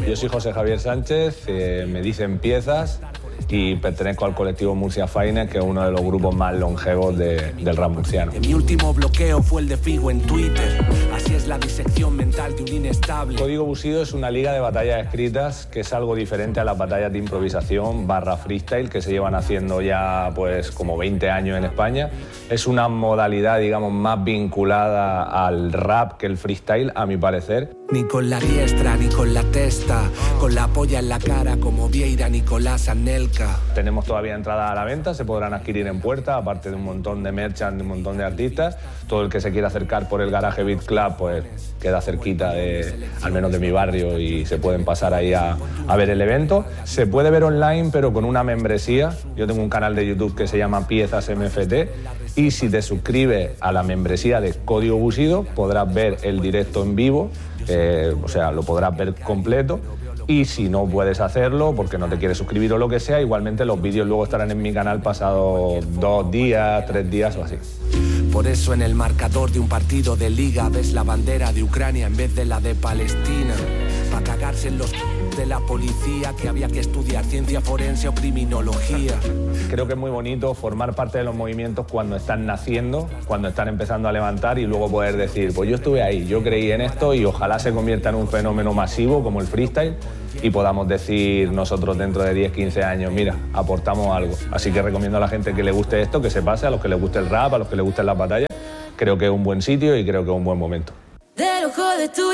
Yo soy José Javier Sánchez, me dicen Piezas y pertenezco al colectivo Murcia Finest, que es uno de los grupos más longevos del rap murciano. Mi último bloqueo fue el de Figo en Twitter. Así es la disección mental de un inestable. Código Busido es una liga de batallas escritas que es algo diferente a las batallas de improvisación / freestyle que se llevan haciendo ya pues como 20 años en España. Es una modalidad, digamos, más vinculada al rap que el freestyle, a mi parecer. Ni con la diestra, ni con la testa, con la polla en la cara como Vieira Nicolás Anelka. Tenemos todavía entradas a la venta, se podrán adquirir en puerta, aparte de un montón de merchant, de un montón de artistas. Todo el que se quiera acercar por el Garaje Beat Club, pues queda cerquita al menos de mi barrio, y se pueden pasar ahí a ver el evento. Se puede ver online, pero con una membresía. Yo tengo un canal de YouTube que se llama Piezas MFT, y si te suscribes a la membresía de Código Busido podrás ver el directo en vivo, o sea, lo podrás ver completo. Y si no puedes hacerlo porque no te quieres suscribir o lo que sea, igualmente los vídeos luego estarán en mi canal pasado 2 días, 3 días o así. Por eso en el marcador de un partido de liga ves la bandera de Ucrania en vez de la de Palestina. Pa' cagarse en los de la policía que había que estudiar ciencia forense o criminología. Creo que es muy bonito formar parte de los movimientos cuando están naciendo, cuando están empezando a levantar, y luego poder decir, pues yo estuve ahí, yo creí en esto, y ojalá se convierta en un fenómeno masivo como el freestyle y podamos decir nosotros dentro de 10, 15 años, mira, aportamos algo. Así que recomiendo a la gente que le guste esto, que se pase, a los que les guste el rap, a los que les gusten las batallas. Creo que es un buen sitio y creo que es un buen momento. Del ojo de tu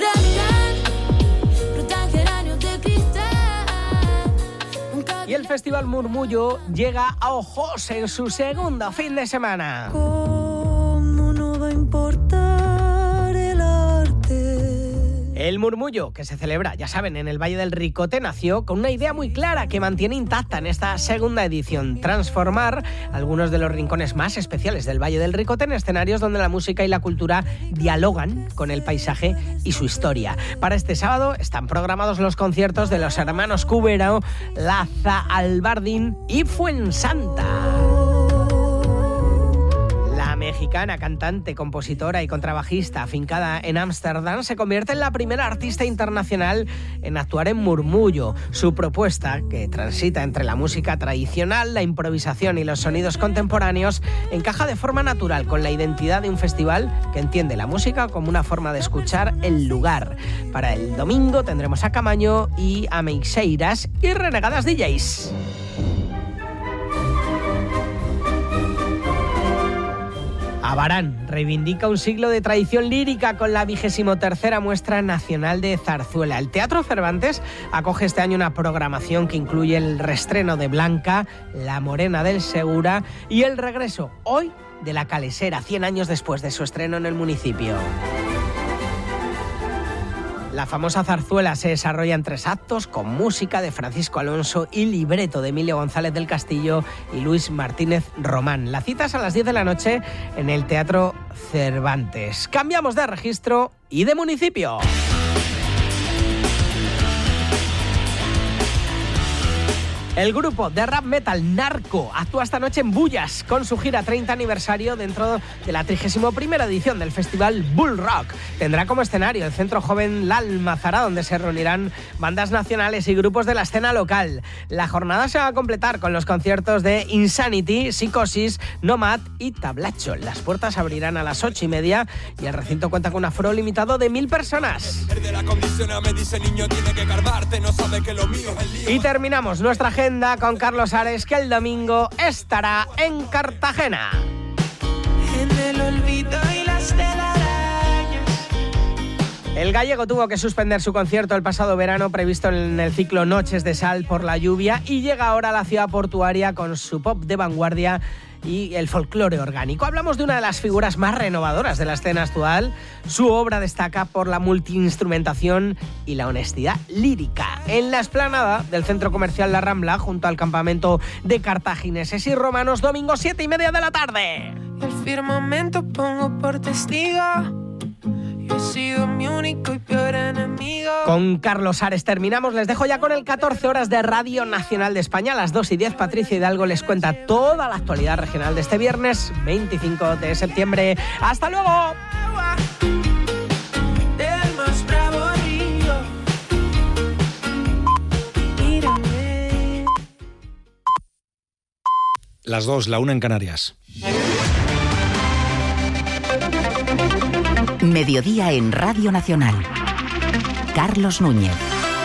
Y el Festival Murmullo llega a Ojos en su segundo fin de semana. ¿Cómo no va a importar el arte? El Murmullo, que se celebra, ya saben, en el Valle del Ricote, nació con una idea muy clara que mantiene intacta en esta segunda edición: transformar algunos de los rincones más especiales del Valle del Ricote en escenarios donde la música y la cultura dialogan con el paisaje y su historia. Para este sábado están programados los conciertos de los hermanos Cubero, Laza, Albardín y Fuensanta. La mexicana, cantante, compositora y contrabajista afincada en Ámsterdam se convierte en la primera artista internacional en actuar en Murmullo. Su propuesta, que transita entre la música tradicional, la improvisación y los sonidos contemporáneos, encaja de forma natural con la identidad de un festival que entiende la música como una forma de escuchar el lugar. Para el domingo tendremos a Camaño y a Meixeiras y Renegadas DJs. Abarán reivindica un siglo de tradición lírica con la 23ª Muestra Nacional de Zarzuela. El Teatro Cervantes acoge este año una programación que incluye el reestreno de Blanca, La Morena del Segura y el regreso hoy de La Calesera, 100 años después de su estreno en el municipio. La famosa zarzuela se desarrolla en 3 actos con música de Francisco Alonso y libreto de Emilio González del Castillo y Luis Martínez Román. La cita es a las 10 de la noche en el Teatro Cervantes. Cambiamos de registro y de municipio. El grupo de rap metal Narco actúa esta noche en Bullas con su gira 30 aniversario dentro de la 31ª edición del festival Bull Rock. Tendrá como escenario el Centro Joven La Almazara, donde se reunirán bandas nacionales y grupos de la escena local. La jornada se va a completar con los conciertos de Insanity, Psicosis, Nomad y Tablacho. Las puertas abrirán a las 8:30 y el recinto cuenta con un aforo limitado de 1000 personas. Y terminamos nuestra agenda con Carlos Ares, que el domingo estará en Cartagena. En el olvido y las telarañas. El gallego tuvo que suspender su concierto el pasado verano previsto en el ciclo Noches de Sal por la lluvia, y llega ahora a la ciudad portuaria con su pop de vanguardia y el folclore orgánico. Hablamos de una de las figuras más renovadoras de la escena actual. Su obra destaca por la multiinstrumentación y la honestidad lírica. En la explanada del centro comercial La Rambla, junto al campamento de cartagineses y romanos, domingo 7:30 de la tarde. El firmamento pongo por testigo. Yo he sido mi único y peor enemigo. Con Carlos Ares terminamos. Les dejo ya con el 14 horas de Radio Nacional de España. A las 2:10 Patricia Hidalgo les cuenta toda la actualidad regional de este viernes 25 de septiembre. ¡Hasta luego! Del más bravo río. las 2, la 1 en Canarias. Mediodía en Radio Nacional. Carlos Núñez.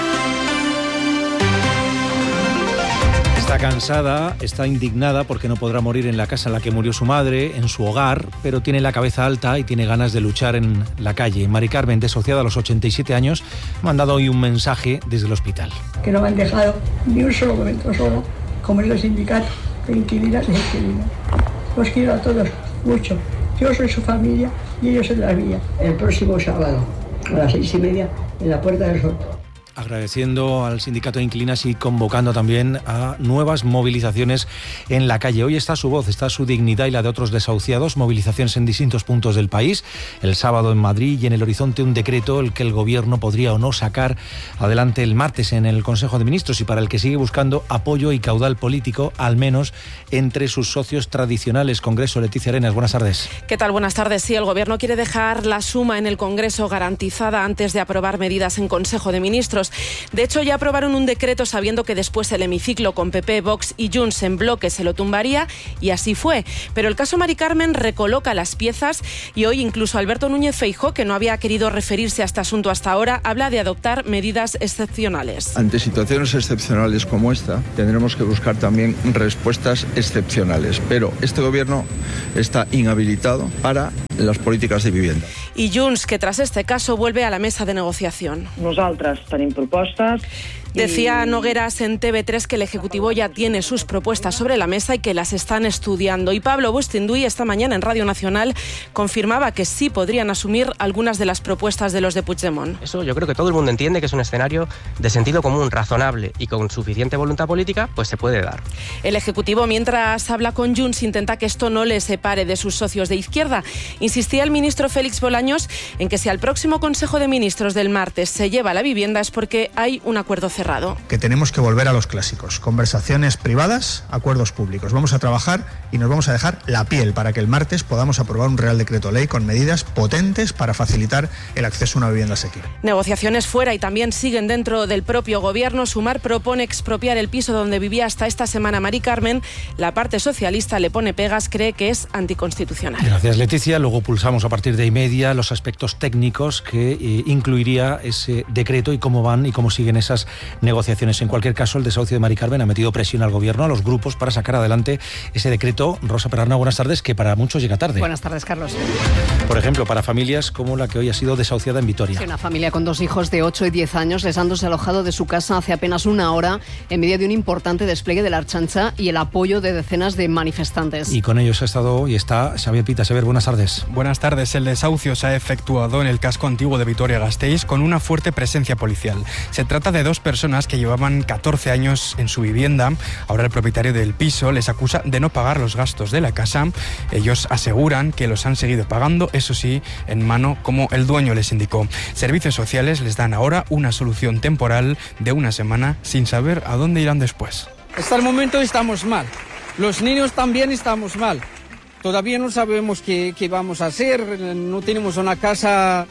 Está cansada, está indignada porque no podrá morir en la casa en la que murió su madre, en su hogar, pero tiene la cabeza alta y tiene ganas de luchar en la calle. Mari Carmen, desociada a los 87 años, ha mandado hoy un mensaje desde el hospital. Que no me han dejado ni un solo momento solo, como es el sindicato de inquilinas y inquilinos. Los quiero a todos mucho. Yo soy su familia y ellos en la mía. El próximo sábado, a las 6:30, en la Puerta del Sol. Agradeciendo al sindicato de inquilinas y convocando también a nuevas movilizaciones en la calle. Hoy está su voz, está su dignidad y la de otros desahuciados. Movilizaciones en distintos puntos del país. El sábado en Madrid y en el horizonte un decreto el que el gobierno podría o no sacar adelante el martes en el Consejo de Ministros y para el que sigue buscando apoyo y caudal político, al menos entre sus socios tradicionales. Congreso, Leticia Arenas, buenas tardes. ¿Qué tal? Buenas tardes. Sí, el gobierno quiere dejar la suma en el Congreso garantizada antes de aprobar medidas en Consejo de Ministros. De hecho, ya aprobaron un decreto sabiendo que después el hemiciclo con PP, Vox y Junts en bloque se lo tumbaría, y así fue. Pero el caso Mari Carmen recoloca las piezas y hoy incluso Alberto Núñez Feijóo, que no había querido referirse a este asunto hasta ahora, habla de adoptar medidas excepcionales. Ante situaciones excepcionales como esta, tendremos que buscar también respuestas excepcionales. Pero este gobierno está inhabilitado para las políticas de vivienda. Y Junts, que tras este caso vuelve a la mesa de negociación. Nosaltres tenim propostes. Decía Nogueras en TV3 que el Ejecutivo ya tiene sus propuestas sobre la mesa y que las están estudiando. Y Pablo Bustinduy esta mañana en Radio Nacional confirmaba que sí podrían asumir algunas de las propuestas de los de Puigdemont. Eso yo creo que todo el mundo entiende que es un escenario de sentido común, razonable y con suficiente voluntad política, pues se puede dar. El Ejecutivo, mientras habla con Junts, intenta que esto no le separe de sus socios de izquierda. Insistía el ministro Félix Bolaños en que si al próximo Consejo de Ministros del martes se lleva la vivienda es porque hay un acuerdo cerrado. Que tenemos que volver a los clásicos, conversaciones privadas, acuerdos públicos. Vamos a trabajar y nos vamos a dejar la piel para que el martes podamos aprobar un Real Decreto Ley con medidas potentes para facilitar el acceso a una vivienda asequible. Negociaciones fuera y también siguen dentro del propio gobierno. Sumar propone expropiar el piso donde vivía hasta esta semana Mari Carmen. La parte socialista le pone pegas, cree que es anticonstitucional. Gracias, Leticia. Luego pulsamos a partir de ahí media los aspectos técnicos que incluiría ese decreto y cómo van y cómo siguen esas negociaciones. En cualquier caso, el desahucio de Mari Carmen ha metido presión al gobierno, a los grupos, para sacar adelante ese decreto. Rosa Perarna, buenas tardes, que para muchos llega tarde. Buenas tardes, Carlos. Por ejemplo, para familias como la que hoy ha sido desahuciada en Vitoria. Sí, una familia con 2 hijos de 8 y 10 años les han desalojado de su casa hace apenas una hora en medio de un importante despliegue de la Ertzaintza y el apoyo de decenas de manifestantes. Y con ellos ha estado y está Xavier Pita. Xavier, buenas tardes. Buenas tardes. El desahucio se ha efectuado en el casco antiguo de Vitoria-Gasteiz con una fuerte presencia policial. Se trata de 2 personas que llevaban 14 años en su vivienda. Ahora el propietario del piso les acusa de no pagar los gastos de la casa. Ellos aseguran que los han seguido pagando, eso sí, en mano, como el dueño les indicó. Servicios sociales les dan ahora una solución temporal de una semana sin saber a dónde irán después. Hasta el momento estamos mal. Los niños también estamos mal. Todavía no sabemos qué vamos a hacer. No tenemos una casa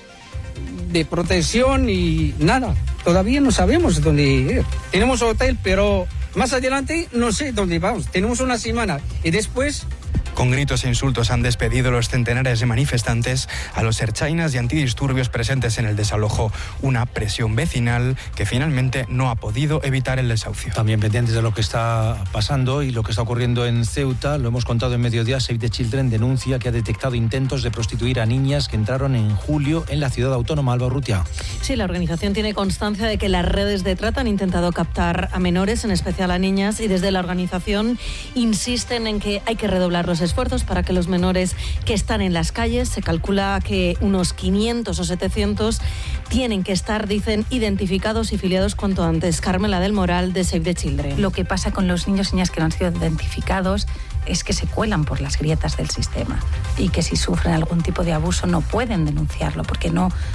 de protección y nada. Todavía no sabemos dónde ir. Tenemos hotel, pero más adelante no sé dónde vamos. Tenemos una semana y después... Con gritos e insultos han despedido los centenares de manifestantes a los ertzainas y antidisturbios presentes en el desalojo. Una presión vecinal que finalmente no ha podido evitar el desahucio. También pendientes de lo que está pasando y lo que está ocurriendo en Ceuta, lo hemos contado en Mediodía. Save the Children denuncia que ha detectado intentos de prostituir a niñas que entraron en julio en la ciudad autónoma. Alba Urrutia. Sí, la organización tiene constancia de que las redes de trata han intentado captar a menores, en especial a niñas, y desde la organización insisten en que hay que redoblar los esfuerzos para que los menores que están en las calles, se calcula que unos 500 o 700 tienen que estar, dicen, identificados y filiados cuanto antes. Carmela del Moral, de Save the Children. Lo que pasa con los niños y niñas que no han sido identificados es que se cuelan por las grietas del sistema y que si sufren algún tipo de abuso no pueden denunciarlo porque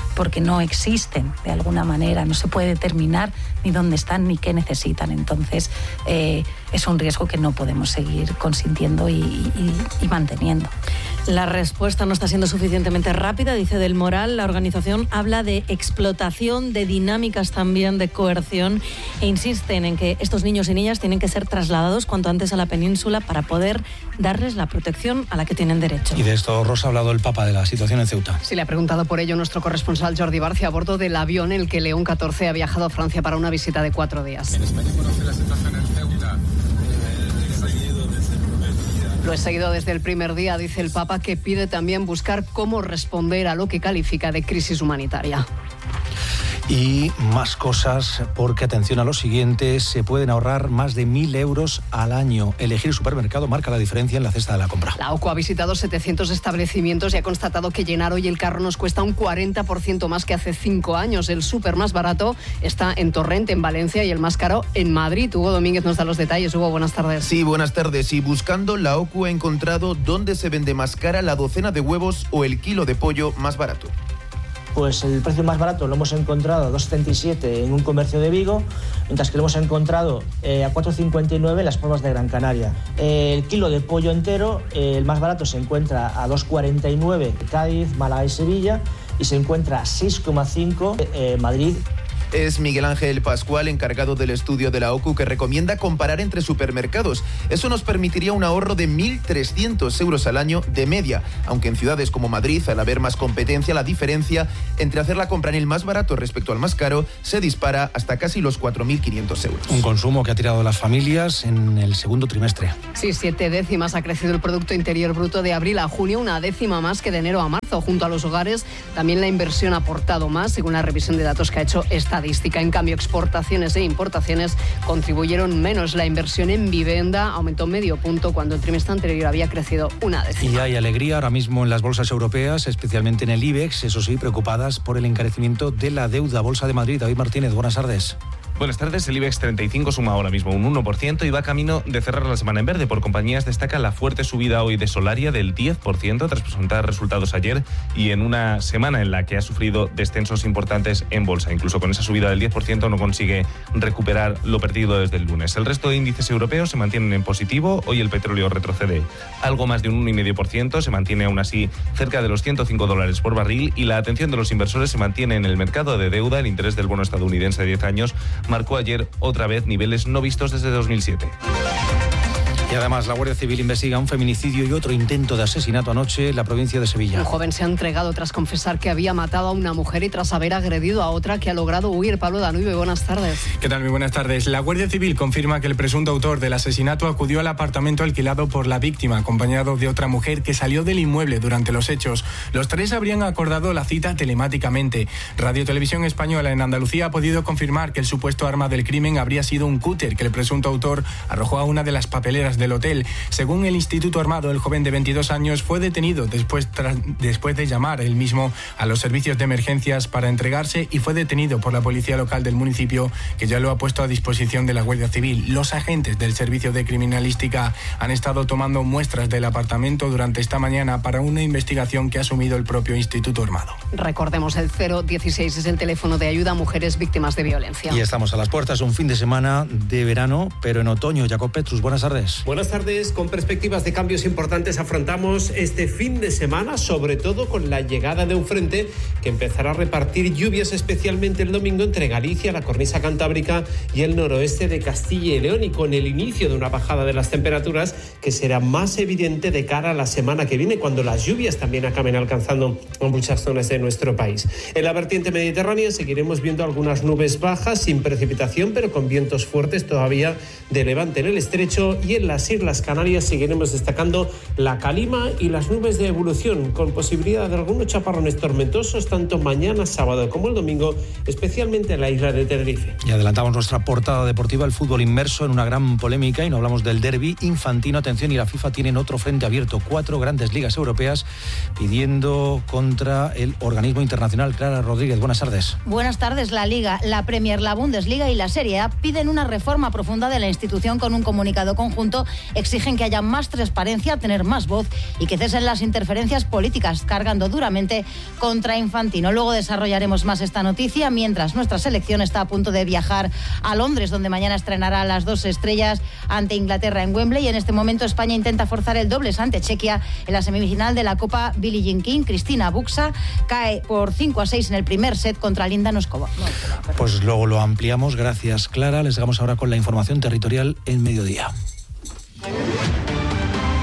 no existen de alguna manera, no se puede determinar ni dónde están ni qué necesitan. Entonces es un riesgo que no podemos seguir consintiendo y manteniendo. La respuesta no está siendo suficientemente rápida, dice Del Moral. La organización habla de explotación, de dinámicas también de coerción e insisten en que estos niños y niñas tienen que ser trasladados cuanto antes a la península para poder poder darles la protección a la que tienen derecho. Y de esto, Rosa, ha hablado el Papa de la situación en Ceuta. Sí, le ha preguntado por ello nuestro corresponsal Jordi Barcia a bordo del avión en el que León XIV ha viajado a Francia para una visita de 4 días. En España conoce la situación en Ceuta. Lo he seguido desde el primer día, dice el Papa, que pide también buscar cómo responder a lo que califica de crisis humanitaria. Y más cosas, porque atención a lo siguiente, se pueden ahorrar más de 1.000 euros al año. Elegir supermercado marca la diferencia en la cesta de la compra. La OCU ha visitado 700 establecimientos y ha constatado que llenar hoy el carro nos cuesta un 40% más que hace 5 años. El súper más barato está en Torrent, en Valencia, y el más caro en Madrid. Hugo Domínguez nos da los detalles. Hugo, buenas tardes. Sí, buenas tardes. Y buscando, la OCU ha encontrado dónde se vende más cara la docena de huevos o el kilo de pollo más barato. Pues el precio más barato lo hemos encontrado a 2,77 en un comercio de Vigo, mientras que lo hemos encontrado a 4,59 en las Palmas de Gran Canaria. El kilo de pollo entero, el más barato se encuentra a 2,49 en Cádiz, Málaga y Sevilla, y se encuentra a 6,5 en Madrid. Es Miguel Ángel Pascual, encargado del estudio de la OCU, que recomienda comparar entre supermercados. Eso nos permitiría un ahorro de 1.300 euros al año de media, aunque en ciudades como Madrid, al haber más competencia, la diferencia entre hacer la compra en el más barato respecto al más caro se dispara hasta casi los 4.500 euros. Un consumo que ha tirado las familias en el segundo trimestre. Sí, 7 décimas ha crecido el Producto Interior Bruto de abril a junio, una décima más que de enero a marzo. Junto a los hogares, también la inversión ha aportado más, según la revisión de datos que ha hecho Estadística. En cambio, exportaciones e importaciones contribuyeron menos. La inversión en vivienda aumentó medio punto cuando el trimestre anterior había crecido una décima. Y hay alegría ahora mismo en las bolsas europeas, especialmente en el IBEX, eso sí, preocupadas por el encarecimiento de la deuda. Bolsa de Madrid, David Martínez, buenas tardes. Buenas tardes. El IBEX 35 suma ahora mismo un 1% y va camino de cerrar la semana en verde. Por compañías destaca la fuerte subida hoy de Solaria del 10% tras presentar resultados ayer y en una semana en la que ha sufrido descensos importantes en bolsa. Incluso con esa subida del 10% no consigue recuperar lo perdido desde el lunes. El resto de índices europeos se mantienen en positivo. Hoy el petróleo retrocede algo más de un 1,5%. Se mantiene aún así cerca de los $105 por barril y la atención de los inversores se mantiene en el mercado de deuda. El interés del bono estadounidense de 10 años marcó ayer otra vez niveles no vistos desde 2007. Y además la Guardia Civil investiga un feminicidio y otro intento de asesinato anoche en la provincia de Sevilla. Un joven se ha entregado tras confesar que había matado a una mujer y tras haber agredido a otra que ha logrado huir. Pablo Danube, buenas tardes. ¿Qué tal? Muy buenas tardes. La Guardia Civil confirma que el presunto autor del asesinato acudió al apartamento alquilado por la víctima, acompañado de otra mujer que salió del inmueble durante los hechos. Los tres habrían acordado la cita telemáticamente. Radio Televisión Española en Andalucía ha podido confirmar que el supuesto arma del crimen habría sido un cúter que el presunto autor arrojó a una de las papeleras del hotel. Según el Instituto Armado, el joven de 22 años fue detenido después de llamar él mismo a los servicios de emergencias para entregarse y fue detenido por la policía local del municipio, que ya lo ha puesto a disposición de la Guardia Civil. Los agentes del Servicio de Criminalística han estado tomando muestras del apartamento durante esta mañana para una investigación que ha asumido el propio Instituto Armado. Recordemos, el 016 es el teléfono de ayuda a mujeres víctimas de violencia. Y estamos a las puertas, un fin de semana de verano, pero en otoño. Jacob Petrus, buenas tardes. Buenas tardes. Con perspectivas de cambios importantes afrontamos este fin de semana, sobre todo con la llegada de un frente que empezará a repartir lluvias, especialmente el domingo entre Galicia, la cornisa cantábrica y el noroeste de Castilla y León, y con el inicio de una bajada de las temperaturas que será más evidente de cara a la semana que viene, cuando las lluvias también acaben alcanzando muchas zonas de nuestro país. En la vertiente mediterránea seguiremos viendo algunas nubes bajas sin precipitación, pero con vientos fuertes todavía de levante en el estrecho, y en las Islas Canarias seguiremos destacando la calima y las nubes de evolución, con posibilidad de algunos chaparrones tormentosos tanto mañana sábado como el domingo, especialmente en la isla de Tenerife. Y adelantamos nuestra portada deportiva, el fútbol inmerso en una gran polémica, y no hablamos del derbi infantino. Atención, y la FIFA tienen otro frente abierto, 4 grandes ligas europeas pidiendo contra el organismo internacional. Clara Rodríguez, buenas tardes. Buenas tardes. La Liga, la Premier, la Bundesliga y la Serie A piden una reforma profunda de la institución. Con un comunicado conjunto exigen que haya más transparencia, tener más voz y que cesen las interferencias políticas, cargando duramente contra Infantino. Luego desarrollaremos más esta noticia, mientras nuestra selección está a punto de viajar a Londres, donde mañana estrenará a las 2 estrellas ante Inglaterra en Wembley. Y en este momento España intenta forzar el dobles ante Chequia en la semifinal de la Copa Billie Jean King. Cristina Buxa cae por 5-6 en el primer set contra Linda Noskova. Pues luego lo ampliamos. Gracias, Clara. Les damos ahora con la información territorial en mediodía.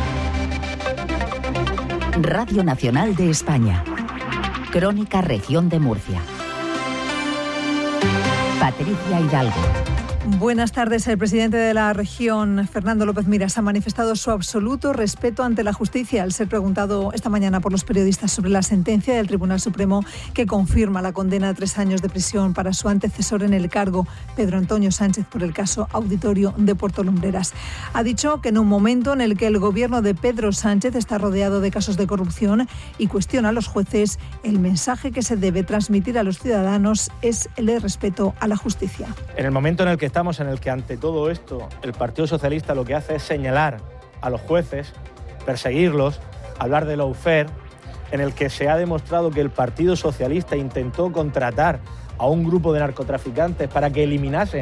Radio Nacional de España. Crónica Región de Murcia. Patricia Hidalgo. Buenas tardes. El presidente de la región, Fernando López Miras, ha manifestado su absoluto respeto ante la justicia al ser preguntado esta mañana por los periodistas sobre la sentencia del Tribunal Supremo que confirma la condena a 3 años de prisión para su antecesor en el cargo, Pedro Antonio Sánchez, por el caso Auditorio de Puerto Lumbreras. Ha dicho que en un momento en el que el gobierno de Pedro Sánchez está rodeado de casos de corrupción y cuestiona a los jueces, el mensaje que se debe transmitir a los ciudadanos es el de respeto a la justicia. En el momento en el que estamos, en el que ante todo esto el Partido Socialista lo que hace es señalar a los jueces, perseguirlos, hablar de lawfare, en el que se ha demostrado que el Partido Socialista intentó contratar a un grupo de narcotraficantes para que eliminasen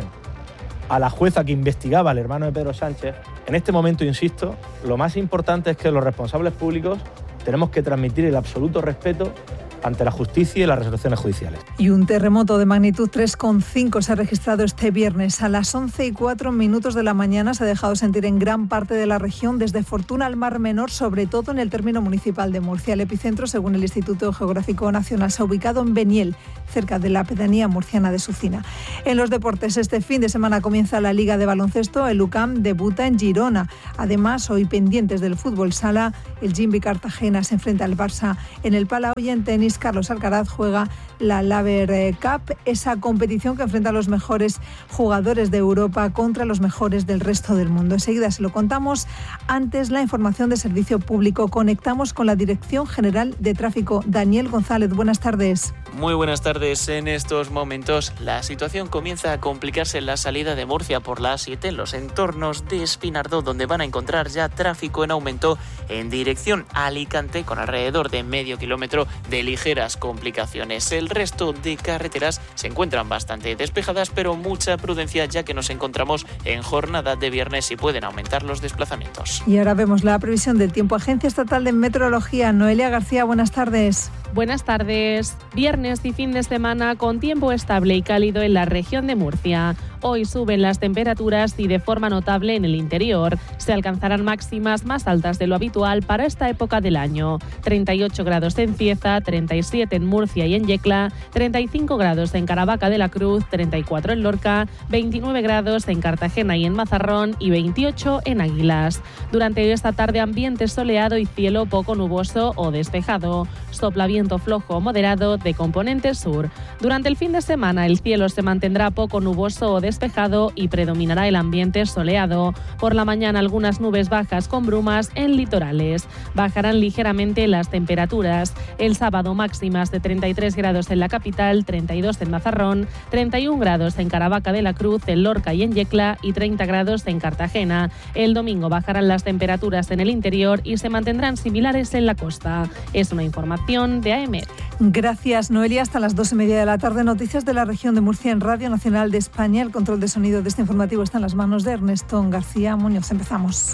a la jueza que investigaba al hermano de Pedro Sánchez. En este momento, insisto, lo más importante es que los responsables públicos tenemos que transmitir el absoluto respeto ante la justicia y las resoluciones judiciales. Y un terremoto de magnitud 3,5 se ha registrado este viernes. A las 11:04 de la mañana se ha dejado sentir en gran parte de la región, desde Fortuna al Mar Menor, sobre todo en el término municipal de Murcia. El epicentro, según el Instituto Geográfico Nacional, se ha ubicado en Beniel, cerca de la pedanía murciana de Sucina. En los deportes, este fin de semana comienza la Liga de Baloncesto. El UCAM debuta en Girona. Además, hoy pendientes del fútbol sala, el Jimby Cartagena se enfrenta al Barça en el Palau, y en tenis Carlos Alcaraz juega la Laver Cup, esa competición que enfrenta a los mejores jugadores de Europa contra los mejores del resto del mundo. Enseguida se lo contamos. Antes, la información de servicio público. Conectamos con la Dirección General de Tráfico. Daniel González, buenas tardes. Muy buenas tardes. En estos momentos la situación comienza a complicarse en la salida de Murcia por la A7 en los entornos de Espinardó, donde van a encontrar ya tráfico en aumento en dirección a Alicante, con alrededor de medio kilómetro de ligeras complicaciones. El resto de carreteras se encuentran bastante despejadas, pero mucha prudencia, ya que nos encontramos en jornada de viernes y pueden aumentar los desplazamientos. Y ahora vemos la previsión del tiempo. Agencia Estatal de Meteorología. Noelia García, buenas tardes. Buenas tardes. Viernes y fin de semana con tiempo estable y cálido en la región de Murcia. Hoy suben las temperaturas y de forma notable en el interior. Se alcanzarán máximas más altas de lo habitual para esta época del año. 38 grados en Cieza, 37 en Murcia y en Yecla, 35 grados en Caravaca de la Cruz, 34 en Lorca, 29 grados en Cartagena y en Mazarrón y 28 en Águilas. Durante esta tarde, ambiente soleado y cielo poco nuboso o despejado. Sopla viento flojo o moderado de componente sur. Durante el fin de semana, el cielo se mantendrá poco nuboso o despejado y predominará el ambiente soleado. Por la mañana, algunas nubes bajas con brumas en litorales. Bajarán ligeramente las temperaturas. El sábado, máximas de 33 grados en la capital, 32 en Mazarrón, 31 grados en Caravaca de la Cruz, en Lorca y en Yecla y 30 grados en Cartagena. El domingo bajarán las temperaturas en el interior y se mantendrán similares en la costa. Es una información de AEMET. Gracias, Noelia. Hasta las 2:30 de la tarde, noticias de la región de Murcia en Radio Nacional de España. El control de sonido de este informativo está en las manos de Ernesto García Muñoz. Empezamos.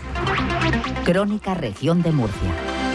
Crónica Región de Murcia.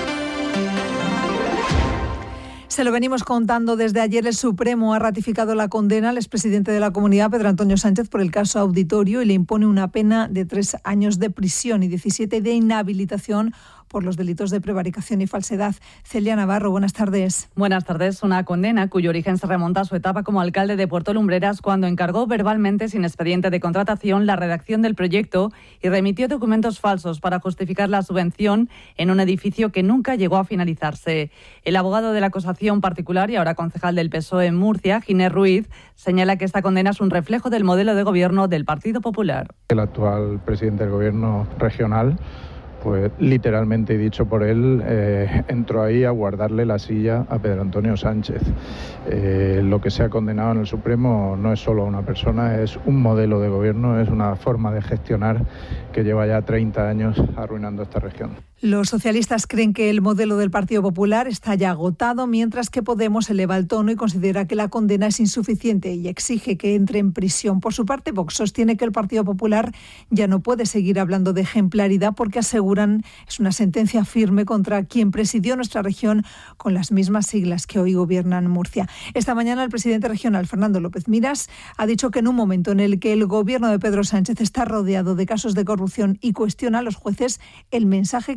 Se lo venimos contando desde ayer. El Supremo ha ratificado la condena al expresidente de la Comunidad, Pedro Antonio Sánchez, por el caso Auditorio, y le impone una pena de 3 años de prisión y 17 de inhabilitación por los delitos de prevaricación y falsedad. Celia Navarro, buenas tardes. Buenas tardes. Una condena cuyo origen se remonta a su etapa como alcalde de Puerto Lumbreras, cuando encargó verbalmente, sin expediente de contratación, la redacción del proyecto y remitió documentos falsos para justificar la subvención en un edificio que nunca llegó a finalizarse. El abogado de la acusación particular y ahora concejal del PSOE en Murcia, Ginés Ruiz, señala que esta condena es un reflejo del modelo de gobierno del Partido Popular. El actual presidente del gobierno regional, pues literalmente dicho por él, entró ahí a guardarle la silla a Pedro Antonio Sánchez. Lo que se ha condenado en el Supremo no es solo a una persona, es un modelo de gobierno, es una forma de gestionar que lleva ya 30 años arruinando esta región. Los socialistas creen que el modelo del Partido Popular está ya agotado, mientras que Podemos eleva el tono y considera que la condena es insuficiente y exige que entre en prisión. Por su parte, Vox sostiene que el Partido Popular ya no puede seguir hablando de ejemplaridad porque aseguran es una sentencia firme contra quien presidió nuestra región con las mismas siglas que hoy gobiernan Murcia. Esta mañana el presidente regional, Fernando López Miras, ha dicho que en un momento en el que el gobierno de Pedro Sánchez está rodeado de casos de corrupción y cuestiona a los jueces, el mensaje que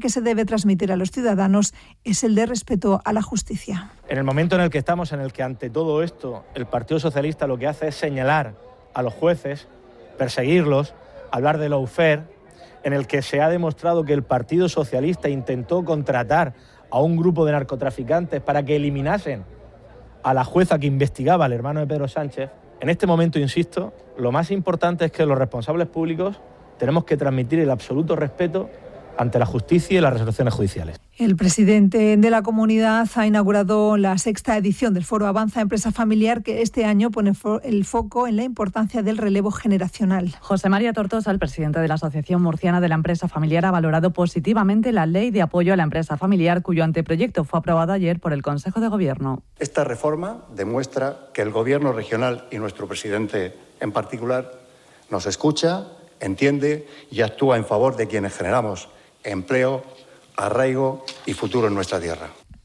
que se debe transmitir a los ciudadanos es el de respeto a la justicia. En el momento en el que estamos, en el que ante todo esto el Partido Socialista lo que hace es señalar a los jueces, perseguirlos, hablar de lawfare, en el que se ha demostrado que el Partido Socialista intentó contratar a un grupo de narcotraficantes para que eliminasen a la jueza que investigaba al hermano de Pedro Sánchez. En este momento, insisto, lo más importante es que los responsables públicos tenemos que transmitir el absoluto respeto ante la justicia y las resoluciones judiciales. El presidente de la comunidad ha inaugurado la 6ª edición del Foro Avanza Empresa Familiar, que este año pone el foco en la importancia del relevo generacional. José María Tortosa, el presidente de la Asociación Murciana de la Empresa Familiar, ha valorado positivamente la Ley de Apoyo a la Empresa Familiar, cuyo anteproyecto fue aprobado ayer por el Consejo de Gobierno. Esta reforma demuestra que el Gobierno regional y nuestro presidente en particular nos escucha, entiende y actúa en favor de quienes generamos empleo, arraigo y futuro en nuestra tierra.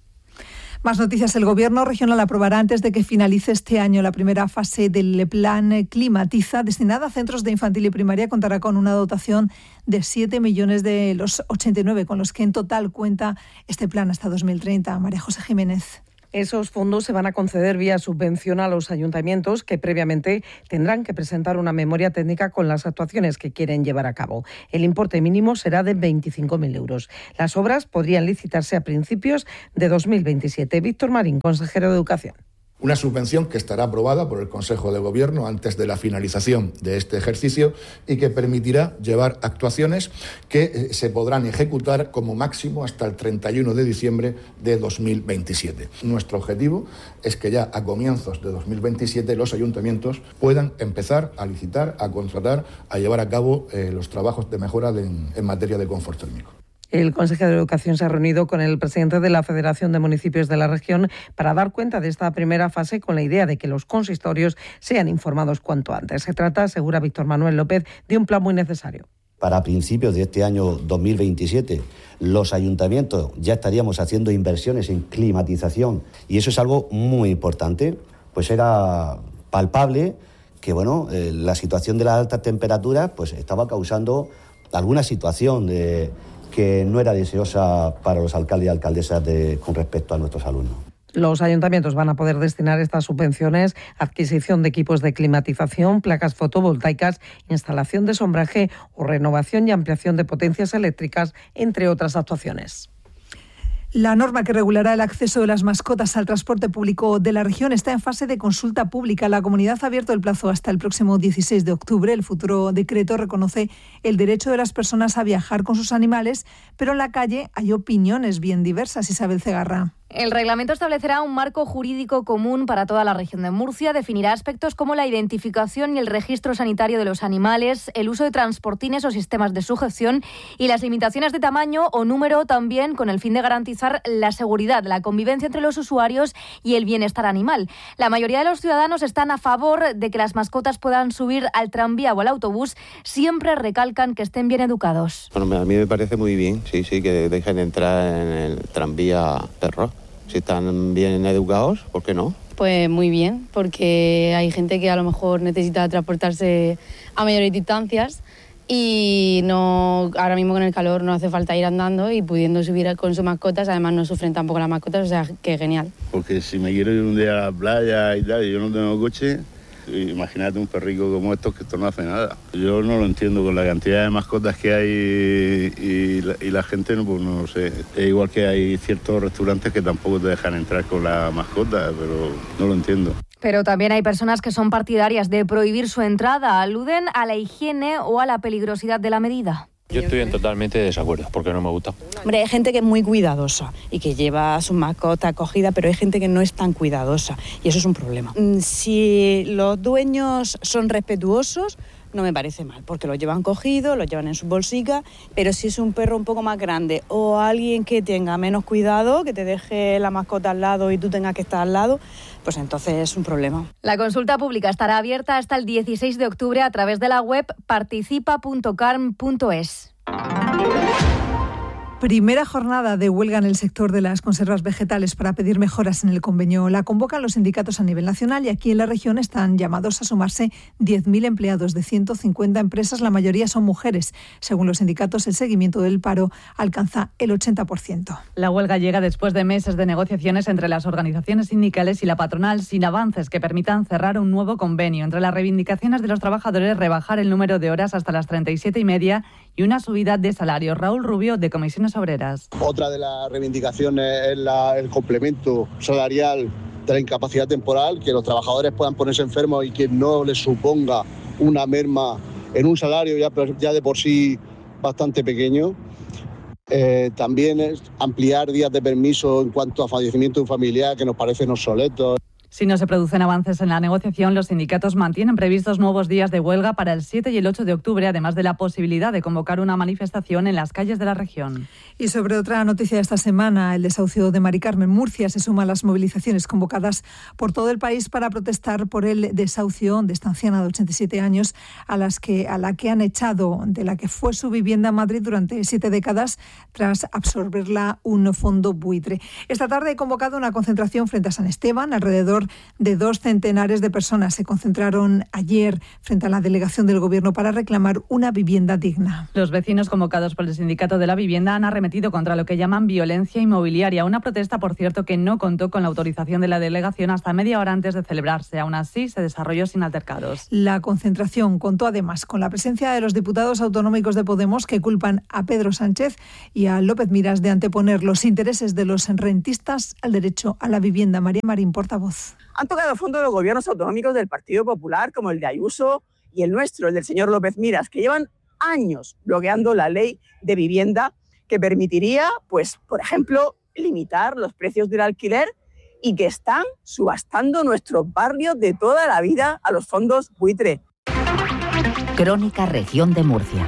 Más noticias. El Gobierno regional aprobará antes de que finalice este año la primera fase del plan Climatiza, destinada a centros de infantil y primaria. Contará con una dotación de 7 millones de los 89 con los que en total cuenta este plan hasta 2030. María José Jiménez. Esos fondos se van a conceder vía subvención a los ayuntamientos, que previamente tendrán que presentar una memoria técnica con las actuaciones que quieren llevar a cabo. El importe mínimo será de 25.000 euros. Las obras podrían licitarse a principios de 2027. Víctor Marín, consejero de Educación. Una subvención que estará aprobada por el Consejo de Gobierno antes de la finalización de este ejercicio y que permitirá llevar actuaciones que se podrán ejecutar como máximo hasta el 31 de diciembre de 2027. Nuestro objetivo es que ya a comienzos de 2027 los ayuntamientos puedan empezar a licitar, a contratar, a llevar a cabo los trabajos de mejora en materia de confort térmico. El consejero de Educación se ha reunido con el presidente de la Federación de Municipios de la región para dar cuenta de esta primera fase, con la idea de que los consistorios sean informados cuanto antes. Se trata, asegura Víctor Manuel López, de un plan muy necesario. Para principios de este año 2027, los ayuntamientos ya estaríamos haciendo inversiones en climatización, y eso es algo muy importante. Pues era palpable que la situación de las altas temperaturas pues estaba causando alguna situación que no era deseosa para los alcaldes y alcaldesas con respecto a nuestros alumnos. Los ayuntamientos van a poder destinar estas subvenciones a adquisición de equipos de climatización, placas fotovoltaicas, instalación de sombraje o renovación y ampliación de potencias eléctricas, entre otras actuaciones. La norma que regulará el acceso de las mascotas al transporte público de la región está en fase de consulta pública. La comunidad ha abierto el plazo hasta el próximo 16 de octubre. El futuro decreto reconoce el derecho de las personas a viajar con sus animales, pero en la calle hay opiniones bien diversas. Isabel Cegarra. El reglamento establecerá un marco jurídico común para toda la región de Murcia, definirá aspectos como la identificación y el registro sanitario de los animales, el uso de transportines o sistemas de sujeción y las limitaciones de tamaño o número, también con el fin de garantizar la seguridad, la convivencia entre los usuarios y el bienestar animal. La mayoría de los ciudadanos están a favor de que las mascotas puedan subir al tranvía o al autobús, siempre recalcan que estén bien educados. Bueno, a mí me parece muy bien, sí, que dejen entrar en el tranvía perros. Si están bien educados, ¿por qué no? Pues muy bien, porque hay gente que a lo mejor necesita transportarse a mayores distancias y no, ahora mismo con el calor no hace falta ir andando y pudiendo subir con sus mascotas, además no sufren tampoco las mascotas, o sea que genial. Porque si me quiero ir un día a la playa y tal, y yo no tengo coche, imagínate un perrico como estos que esto no hace nada. Yo no lo entiendo con la cantidad de mascotas que hay y la gente no lo sé. Es igual que hay ciertos restaurantes que tampoco te dejan entrar con la mascota, pero no lo entiendo. Pero también hay personas que son partidarias de prohibir su entrada, aluden a la higiene o a la peligrosidad de la medida. Yo estoy en totalmente desacuerdo, porque no me gusta. Hombre, hay gente que es muy cuidadosa y que lleva a su mascota acogida, pero hay gente que no es tan cuidadosa y eso es un problema. Si los dueños son respetuosos, no me parece mal, porque lo llevan cogido, lo llevan en sus bolsicas, pero si es un perro un poco más grande o alguien que tenga menos cuidado, que te deje la mascota al lado y tú tengas que estar al lado, pues entonces es un problema. La consulta pública estará abierta hasta el 16 de octubre a través de la web participa.carm.es. Primera jornada de huelga en el sector de las conservas vegetales para pedir mejoras en el convenio. La convocan los sindicatos a nivel nacional y aquí en la región están llamados a sumarse 10.000 empleados de 150 empresas. La mayoría son mujeres. Según los sindicatos, el seguimiento del paro alcanza el 80%. La huelga llega después de meses de negociaciones entre las organizaciones sindicales y la patronal sin avances que permitan cerrar un nuevo convenio. Entre las reivindicaciones de los trabajadores, rebajar el número de horas hasta las 37,5 y una subida de salario. Raúl Rubio, de Comisiones Obreras. Otra de las reivindicaciones es el complemento salarial de la incapacidad temporal, que los trabajadores puedan ponerse enfermos y que no les suponga una merma en un salario ya de por sí bastante pequeño. También es ampliar días de permiso en cuanto a fallecimiento de un familiar, que nos parecen obsoletos. Si no se producen avances en la negociación, los sindicatos mantienen previstos nuevos días de huelga para el 7 y el 8 de octubre, además de la posibilidad de convocar una manifestación en las calles de la región. Y sobre otra noticia de esta semana, el desahucio de Mari Carmen. Murcia se suma a las movilizaciones convocadas por todo el país para protestar por el desahucio de esta anciana de 87 años a la que han echado de la que fue su vivienda en Madrid durante 7 décadas tras absorberla un fondo buitre. Esta tarde he convocado una concentración frente a San Esteban. Alrededor de 2 centenares de personas se concentraron ayer frente a la delegación del Gobierno para reclamar una vivienda digna. Los vecinos convocados por el Sindicato de la Vivienda han arremetido contra lo que llaman violencia inmobiliaria, una protesta, por cierto, que no contó con la autorización de la delegación hasta media hora antes de celebrarse. Aún así, se desarrolló sin altercados. La concentración contó además con la presencia de los diputados autonómicos de Podemos, que culpan a Pedro Sánchez y a López Miras de anteponer los intereses de los rentistas al derecho a la vivienda. María Marín, portavoz. Han tocado fondo los gobiernos autonómicos del Partido Popular, como el de Ayuso y el nuestro, el del señor López Miras, que llevan años bloqueando la ley de vivienda que permitiría, pues, por ejemplo, limitar los precios del alquiler y que están subastando nuestros barrios de toda la vida a los fondos buitre. Crónica Región de Murcia.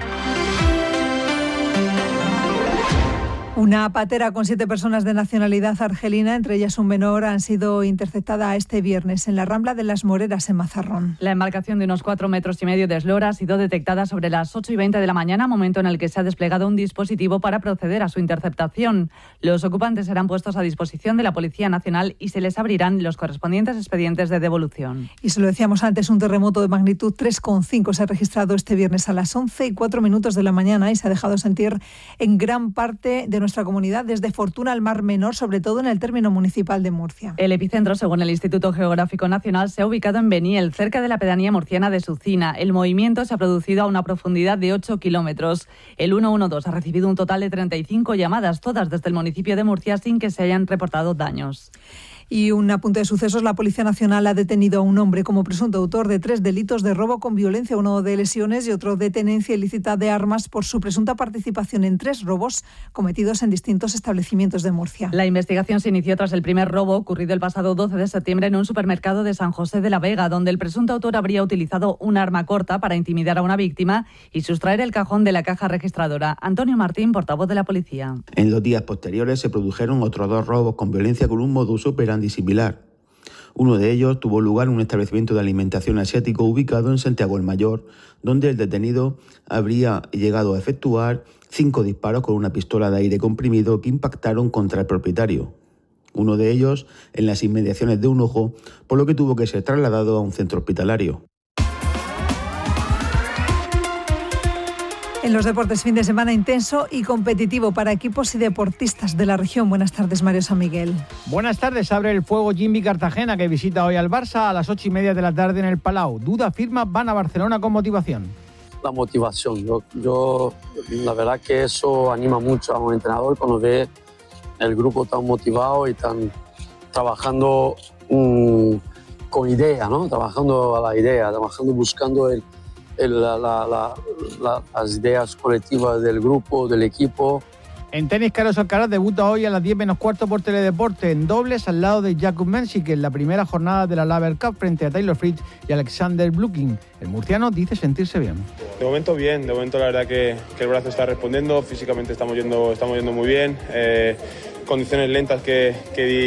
Una patera con 7 personas de nacionalidad argelina, entre ellas un menor, han sido interceptadas este viernes en la Rambla de las Moreras, en Mazarrón. La embarcación de unos 4,5 metros de eslora ha sido detectada sobre las 8:20 de la mañana, momento en el que se ha desplegado un dispositivo para proceder a su interceptación. Los ocupantes serán puestos a disposición de la Policía Nacional y se les abrirán los correspondientes expedientes de devolución. Y se lo decíamos antes, un terremoto de magnitud 3,5 se ha registrado este viernes a las 11:04 de la mañana y se ha dejado sentir en gran parte de nuestra comunidad, desde Fortuna al Mar Menor, sobre todo en el término municipal de Murcia. El epicentro, según el Instituto Geográfico Nacional, se ha ubicado en Beniel, cerca de la pedanía murciana de Sucina. El movimiento se ha producido a una profundidad de 8 kilómetros. El 112 ha recibido un total de 35 llamadas, todas desde el municipio de Murcia, sin que se hayan reportado daños. Y un apunte de sucesos, la Policía Nacional ha detenido a un hombre como presunto autor de 3 delitos de robo con violencia, uno de lesiones y otro de tenencia ilícita de armas, por su presunta participación en 3 robos cometidos en distintos establecimientos de Murcia. La investigación se inició tras el primer robo ocurrido el pasado 12 de septiembre en un supermercado de San José de la Vega, donde el presunto autor habría utilizado un arma corta para intimidar a una víctima y sustraer el cajón de la caja registradora. Antonio Martín, portavoz de la policía. En los días posteriores se produjeron otros 2 robos con violencia con un modus operandi similar. Uno de ellos tuvo lugar en un establecimiento de alimentación asiático ubicado en Santiago el Mayor, donde el detenido habría llegado a efectuar 5 disparos con una pistola de aire comprimido que impactaron contra el propietario. Uno de ellos en las inmediaciones de un ojo, por lo que tuvo que ser trasladado a un centro hospitalario. En los deportes, fin de semana intenso y competitivo para equipos y deportistas de la región. Buenas tardes, Mario San Miguel. Buenas tardes. Abre el fuego Jimmy Cartagena, que visita hoy al Barça a las 8:30 de la tarde en el Palau. Duda firma, van a Barcelona con motivación. La motivación. Yo la verdad que eso anima mucho a un entrenador cuando ve el grupo tan motivado y tan trabajando con idea, ¿no? Trabajando a la idea, trabajando buscando las ideas colectivas del grupo, del equipo. En tenis, Carlos Alcaraz debuta hoy a las 10:15 por Teledeporte en dobles al lado de Jakub Mensik en la primera jornada de la Laver Cup frente a Taylor Fritz y Alexander Blukin. El murciano dice sentirse bien. De momento bien, de momento la verdad que el brazo está respondiendo, físicamente estamos yendo muy bien. Condiciones lentas que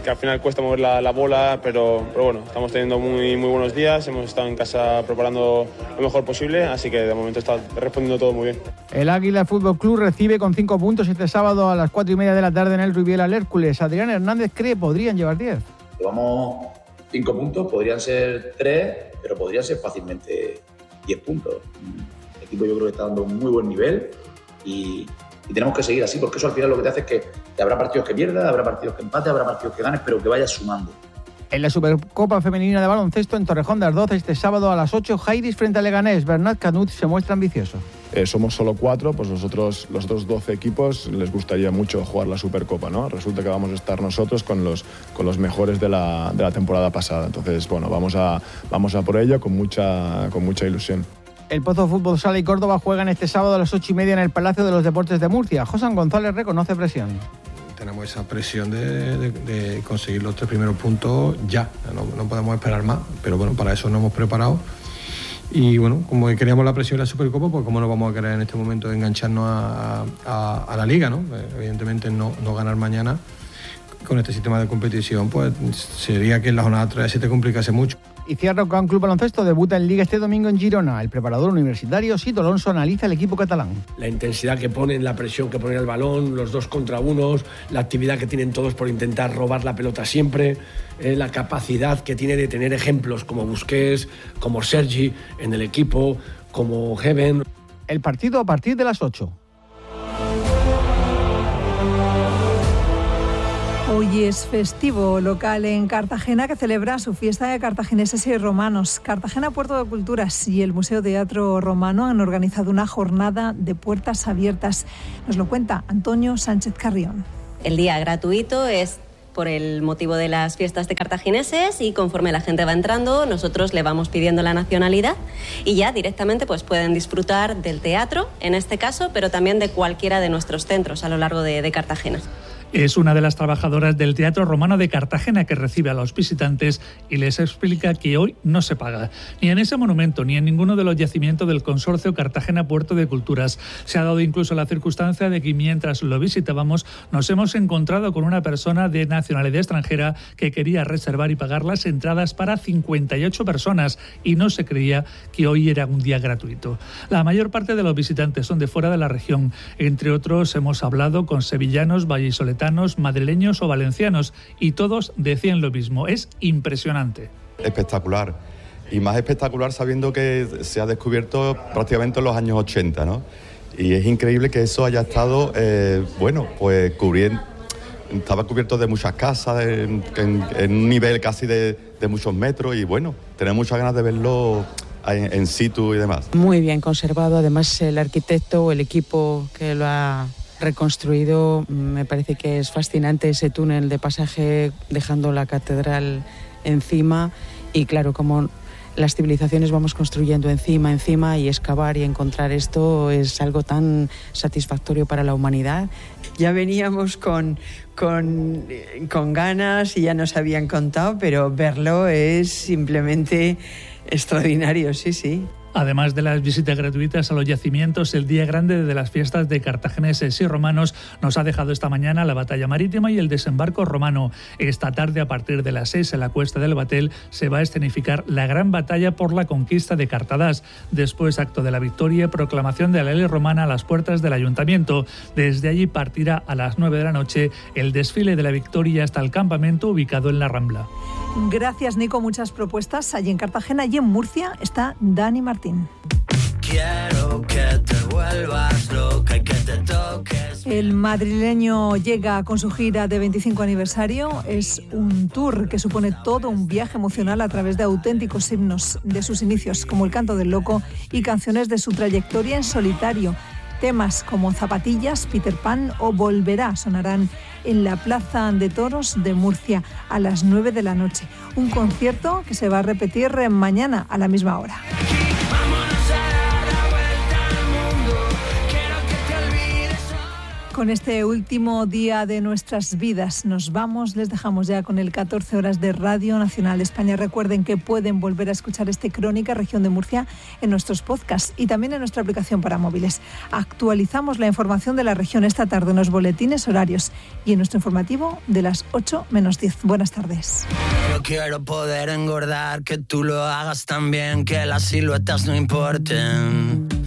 al final cuesta mover la bola, pero bueno, estamos teniendo muy buenos días, hemos estado en casa preparando lo mejor posible, así que de momento está respondiendo todo muy bien. El Águila Fútbol Club recibe con 5 puntos este sábado a las 4:30 de la tarde en el Rubiera al Hércules. Adrián Hernández cree podrían llevar 10. Llevamos 5 puntos, podrían ser 3, pero podrían ser fácilmente 10 puntos. El equipo yo creo que está dando un muy buen nivel y tenemos que seguir así, porque eso al final lo que te hace es que habrá partidos que pierdas, habrá partidos que empates, habrá partidos que ganes, pero que vayas sumando. En la Supercopa Femenina de Baloncesto en Torrejón de Ardoz este sábado a las 8, Jairis frente a Leganés. Bernat Canut se muestra ambicioso. Somos solo 4, pues los otros 12 equipos les gustaría mucho jugar la Supercopa, ¿no? Resulta que vamos a estar nosotros con los mejores de la temporada pasada. Entonces, bueno, vamos a por ello con mucha ilusión. El Pozo Fútbol Sala y Córdoba juegan este sábado a las 8:30 en el Palacio de los Deportes de Murcia. José González reconoce presión. Tenemos esa presión de conseguir los 3 primeros puntos ya. No podemos esperar más, pero bueno, para eso nos hemos preparado. Y bueno, como queríamos la presión de la Supercopa, pues cómo no vamos a querer en este momento engancharnos a la Liga, ¿no? Evidentemente no ganar mañana con este sistema de competición, pues sería que en la jornada 3 se te complicase mucho. Y Cierra Can Club Baloncesto debuta en Liga este domingo en Girona. El preparador universitario Sito Alonso analiza el equipo catalán. La intensidad que ponen, la presión que ponen al balón, los 2 contra 1, la actividad que tienen todos por intentar robar la pelota siempre, la capacidad que tiene de tener ejemplos como Busquets, como Sergi en el equipo, como Heaven. El partido a partir de las 8. Hoy es festivo local en Cartagena que celebra su fiesta de cartagineses y romanos. Cartagena Puerto de Culturas y el Museo Teatro Romano han organizado una jornada de puertas abiertas. Nos lo cuenta Antonio Sánchez Carrión. El día gratuito es por el motivo de las fiestas de cartagineses y conforme la gente va entrando nosotros le vamos pidiendo la nacionalidad y ya directamente pues pueden disfrutar del teatro en este caso, pero también de cualquiera de nuestros centros a lo largo de Cartagena. Es una de las trabajadoras del Teatro Romano de Cartagena que recibe a los visitantes y les explica que hoy no se paga. Ni en ese monumento ni en ninguno de los yacimientos del Consorcio Cartagena Puerto de Culturas. Se ha dado incluso la circunstancia de que mientras lo visitábamos nos hemos encontrado con una persona de nacionalidad extranjera que quería reservar y pagar las entradas para 58 personas y no se creía que hoy era un día gratuito. La mayor parte de los visitantes son de fuera de la región. Entre otros hemos hablado con sevillanos, vallisoletanos, madrileños o valencianos y todos decían lo mismo. Es impresionante. Espectacular. Y más espectacular sabiendo que se ha descubierto prácticamente en los años 80, ¿no? Y es increíble que eso haya estado, pues cubriendo. Estaba cubierto de muchas casas, en un nivel casi de muchos metros y bueno, tenemos muchas ganas de verlo en situ y demás. Muy bien conservado, además el arquitecto o el equipo que lo ha reconstruido, me parece que es fascinante ese túnel de pasaje dejando la catedral encima y claro, como las civilizaciones vamos construyendo encima y excavar y encontrar esto es algo tan satisfactorio para la humanidad. Ya veníamos con ganas y ya nos habían contado, pero verlo es simplemente extraordinario, sí. Además de las visitas gratuitas a los yacimientos, el día grande de las fiestas de cartagineses y romanos nos ha dejado esta mañana la batalla marítima y el desembarco romano. Esta tarde, a partir de las 6 en la Cuesta del Batel, se va a escenificar la gran batalla por la conquista de Cartadás. Después, acto de la victoria y proclamación de la ley romana a las puertas del ayuntamiento. Desde allí partirá a las 9 de la noche el desfile de la victoria hasta el campamento ubicado en la Rambla. Gracias, Nico. Muchas propuestas. Allí en Cartagena y en Murcia está Dani Martín. Quiero que te vuelvas loca y que te toques. El madrileño llega con su gira de 25 aniversario. Es un tour que supone todo un viaje emocional a través de auténticos himnos de sus inicios, como El Canto del Loco y canciones de su trayectoria en solitario. Temas como Zapatillas, Peter Pan o Volverá sonarán en la Plaza de Toros de Murcia a las 9 de la noche. Un concierto que se va a repetir mañana a la misma hora. Con este último día de nuestras vidas nos vamos, les dejamos ya con el 14 horas de Radio Nacional de España. Recuerden que pueden volver a escuchar este Crónica Región de Murcia en nuestros podcasts y también en nuestra aplicación para móviles. Actualizamos la información de la región esta tarde en los boletines horarios y en nuestro informativo de las 8 menos 10. Buenas tardes. Yo quiero poder engordar, que tú lo hagas también, que las siluetas no importen.